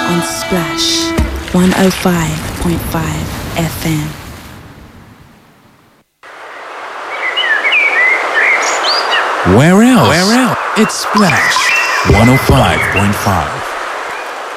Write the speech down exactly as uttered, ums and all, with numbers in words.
on Splash one oh five point five F M. Where else? Where else? It's Splash one oh five point five.